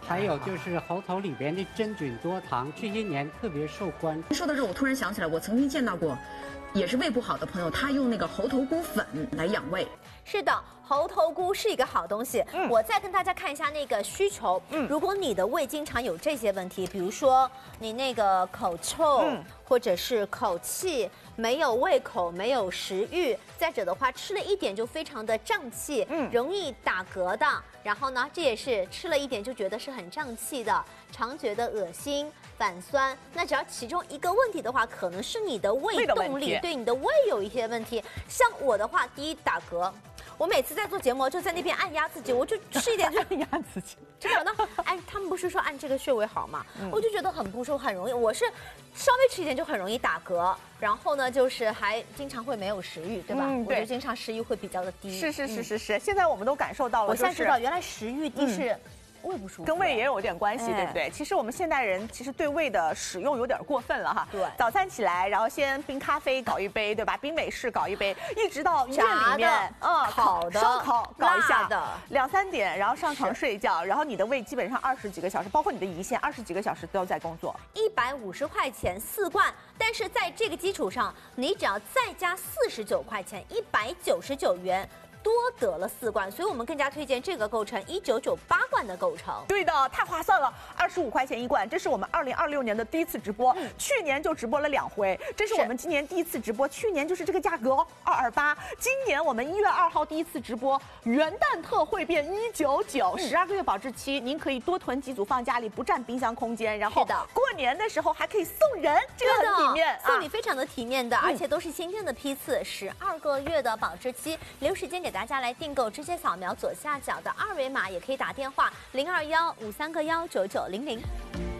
还有就是猴头里边的真菌多糖，这些年特别受关注。 说到这，我突然想起来，我曾经见到过，也是胃不好的朋友，他用那个猴头菇粉来养胃。 是的，猴头菇是一个好东西。我再跟大家看一下那个需求。如果你的胃经常有这些问题，比如说你那个口臭，或者是口气，没有胃口，没有食欲，再者的话吃了一点就非常的胀气，容易打嗝的。然后呢，这也是吃了一点就觉得是很胀气的，常觉得恶心、反酸。那只要其中一个问题的话，可能是你的胃动力，对你的胃有一些问题。像我的话，第一打嗝。我每次在做节目，就在那边按压自己，我就吃一点就按压自己。 真的，那哎，他们不是说按这个穴位好吗？我就觉得很不舒服，很容易。我是稍微吃一点就很容易打嗝，然后呢，就是还经常会没有食欲，对吧？我就经常食欲会比较的低。 是。现在我们都感受到了， 我现在知道原来食欲低是。胃不舒服， 跟胃也有点关系，对不对？其实我们现代人其实对胃的使用有点过分了哈。 对， 早餐起来，然后先冰咖啡搞一杯，对吧？冰美式搞一杯，一直到医院里面， 烤的、 烧烤搞一下的 ，2、3点，然后上床睡觉，然后你的胃基本上20几个小时，包括你的胰腺20几个小时都在工作。 150块钱4罐，但是在这个基础上，你只要再加49块钱，199元。多得了4罐，所以我们更加推荐这个构成1998罐的构成。 对的，太划算了，25块钱1罐。这是我们2026年的第一次直播，去年就直播了2回，这是我们今年第一次直播，去年就是这个价格228，今年我们1月2号第一次直播，元旦特惠变199，12个月保质期，您可以多囤几组放家里，不占冰箱空间，然后过年的时候还可以送人，这个很体面， 送礼非常的体面的，而且都是新鲜的批次，12个月的保质期，留时间给大家来订购，直接扫描左下角的2维码，也可以打电话0215319900。